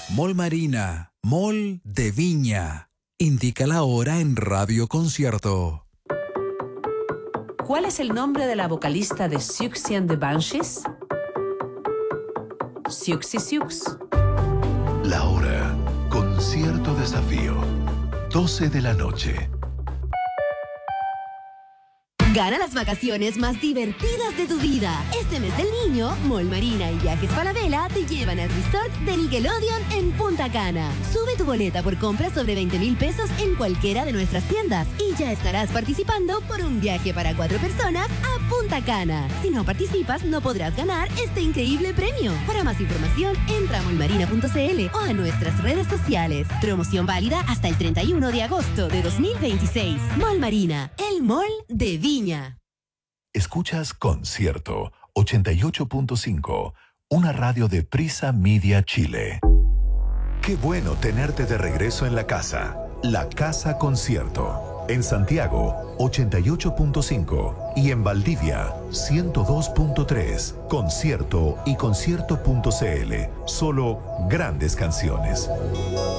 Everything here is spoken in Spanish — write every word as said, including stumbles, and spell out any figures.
Mall Marina, Mall de Viña. Indica la hora en Radio Concierto. ¿Cuál es el nombre de la vocalista de Siouxsie and the Banshees? Siouxsie Sioux. La hora. Concierto Desafío. doce de la noche. Gana las vacaciones más divertidas de tu vida. Este mes del niño, Mall Marina y Viajes Falabella te llevan al resort de Nickelodeon en Punta Cana. Sube tu boleta por compras sobre veinte mil pesos en cualquiera de nuestras tiendas y ya estarás participando por un viaje para cuatro personas a Punta Cana. Si no participas, no podrás ganar este increíble premio. Para más información, entra a mall marina punto c l o a nuestras redes sociales. Promoción válida hasta el treinta y uno de agosto de dos mil veintiséis. Mall Marina, el mall de Viña. Escuchas Concierto ochenta y ocho punto cinco, una radio de Prisa Media Chile. Qué bueno tenerte de regreso en la casa. La Casa Concierto. En Santiago, ochenta y ocho punto cinco y en Valdivia, ciento dos punto tres. Concierto y concierto punto c l. Solo grandes canciones.